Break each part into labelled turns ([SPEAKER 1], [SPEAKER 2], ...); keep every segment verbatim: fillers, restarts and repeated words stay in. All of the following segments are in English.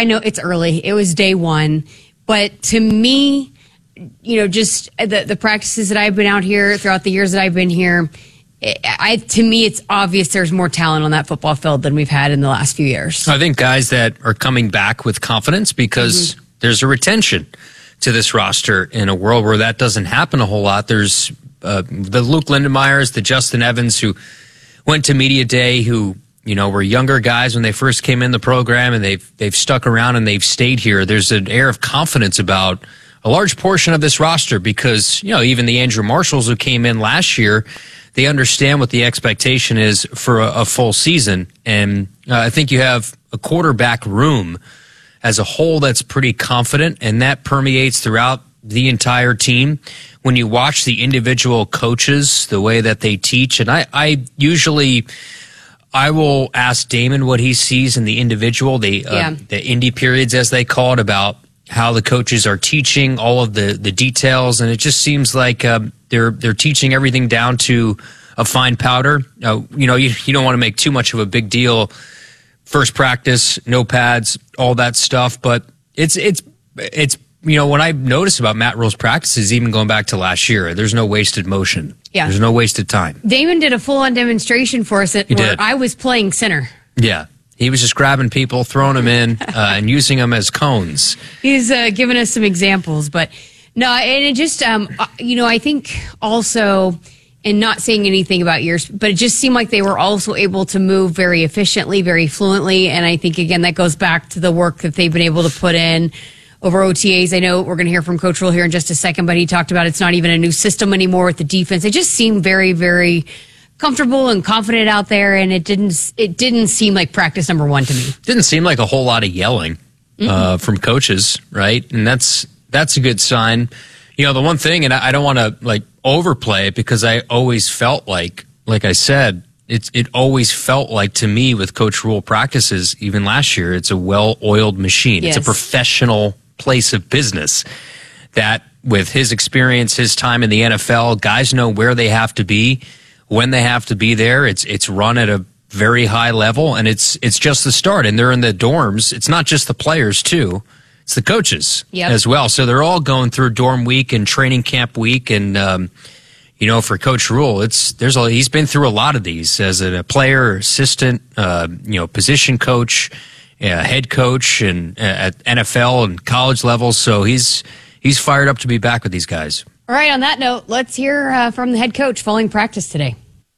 [SPEAKER 1] I know it's early. It was day one. But to me, you know, just the, the practices that I've been out here throughout the years that I've been here, I, to me, it's obvious there's more talent on that football field than we've had in the last few years.
[SPEAKER 2] I think guys that are coming back with confidence because mm-hmm. there's a retention to this roster in a world where that doesn't happen a whole lot. There's uh, the Luke Lindemeyers, the Justin Evans who went to media day, who, you know, were younger guys when they first came in the program, and they've they've stuck around and they've stayed here. There's an air of confidence about a large portion of this roster because, you know, even the Andrew Marshalls who came in last year, they understand what the expectation is for a, a full season. And uh, I think you have a quarterback room as a whole that's pretty confident, and that permeates throughout the entire team. When you watch the individual coaches, the way that they teach, and I, I usually, I will ask Damon what he sees in the individual, the uh, yeah. the indie periods as they call it, about how the coaches are teaching all of the, the details, and it just seems like uh, they're they're teaching everything down to a fine powder. Uh, you know, you, you don't want to make too much of a big deal. First practice, no pads, all that stuff, but it's it's it's you know, what I notice about Matt Rhule's practices, even going back to last year, there's no wasted motion. Yeah, there's no wasted time.
[SPEAKER 1] Damon did a full-on demonstration for us at,
[SPEAKER 2] he
[SPEAKER 1] where
[SPEAKER 2] did.
[SPEAKER 1] I was playing center.
[SPEAKER 2] Yeah. He was just grabbing people, throwing them in, uh, and using them as cones.
[SPEAKER 1] He's uh, giving us some examples. But, no, and it just, um, you know, I think also, and not saying anything about yours, but it just seemed like they were also able to move very efficiently, very fluently. And I think, again, that goes back to the work that they've been able to put in over O T As. I know we're going to hear from Coach Rhule here in just a second, but he talked about it's not even a new system anymore with the defense. It just seemed very, very comfortable and confident out there, and it didn't it didn't seem like practice number one to me.
[SPEAKER 2] Didn't seem like a whole lot of yelling uh, mm-hmm. from coaches, right? And that's that's a good sign. You know, the one thing, and I, I don't want to like overplay it because I always felt like, like I said, it's it always felt like to me with Coach Rhule practices, even last year, it's a well-oiled machine. Yes. It's a professional place of business that, with his experience, his time in the N F L, guys know where they have to be, when they have to be there. It's it's run at a very high level, and it's it's just the start. And they're in the dorms. It's not just the players, too. It's the coaches yep. as well. So they're all going through dorm week and training camp week. And, um, you know, for Coach Rhule, it's there's a, he's been through a lot of these as a player, assistant, uh, you know, position coach, uh, head coach, and uh, at N F L and college levels. So he's he's fired up to be back with these guys.
[SPEAKER 1] All right, on that note, let's hear uh, from the head coach following practice today.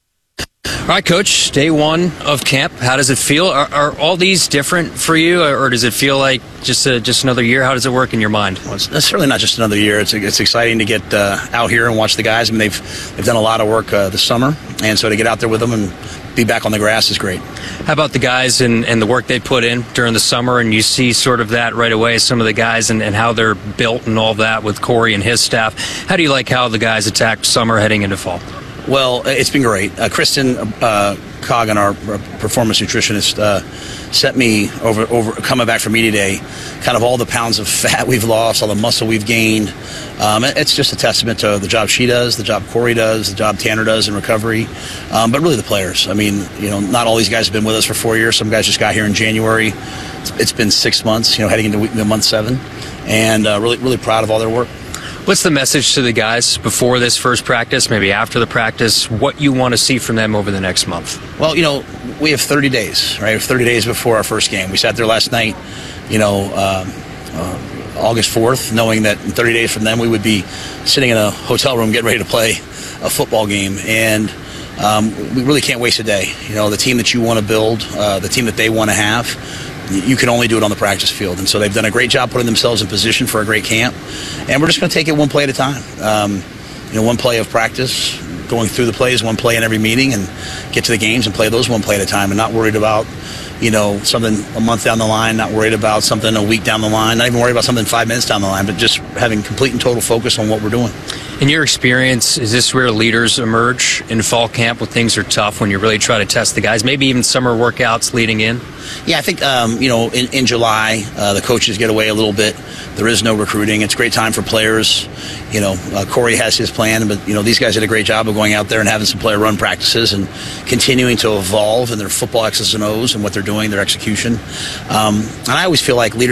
[SPEAKER 2] All right, Coach, day one of camp. How does it feel? Are, are all these different for you, or does it feel like just a, just another year? How does it work in your mind?
[SPEAKER 3] Well, it's, it's certainly not just another year. It's it's exciting to get uh, out here and watch the guys. I mean, they've they've done a lot of work uh, this summer, and so to get out there with them and be back on the grass is great.
[SPEAKER 2] How about the guys and, and the work they put in during the summer, and you see sort of that right away, some of the guys and, and how they're built and all that with Corey and his staff. How do you like how the guys attacked summer heading into fall?
[SPEAKER 3] Well, it's been great. Uh, Kristen uh, Coggin, our performance nutritionist, uh, sent me over, over coming back from media day, kind of all the pounds of fat we've lost, all the muscle we've gained. Um, it's just a testament to the job she does, the job Corey does, the job Tanner does in recovery, um, but really the players. I mean, you know, not all these guys have been with us for four years. Some guys just got here in January. It's, it's been six months, you know, heading into week, month seven, and uh, really, really proud of all their work.
[SPEAKER 2] What's the message to the guys before this first practice, maybe after the practice, what you want to see from them over the next month?
[SPEAKER 3] Well, you know, we have thirty days, right? We have thirty days before our first game. We sat there last night, you know, um, uh, August fourth, knowing that in thirty days from then we would be sitting in a hotel room getting ready to play a football game. And um, we really can't waste a day. You know, the team that you want to build, uh, the team that they want to have, you can only do it on the practice field. And so they've done a great job putting themselves in position for a great camp. And we're just going to take it one play at a time. Um, you know, one play of practice, going through the plays, one play in every meeting, and get to the games and play those one play at a time, and not worried about, you know, something a month down the line, not worried about something a week down the line, not even worried about something five minutes down the line, but just having complete and total focus on what we're doing.
[SPEAKER 2] In your experience, is this where leaders emerge in fall camp when things are tough, when you really try to test the guys, maybe even summer workouts leading in?
[SPEAKER 3] Yeah, I think, um, you know, in, in July, uh, the coaches get away a little bit. There is no recruiting. It's a great time for players. You know, uh, Corey has his plan, but, you know, these guys did a great job of going out there and having some player run practices and continuing to evolve in their football X's and O's and what they're doing, their execution. Um, and I always feel like leaders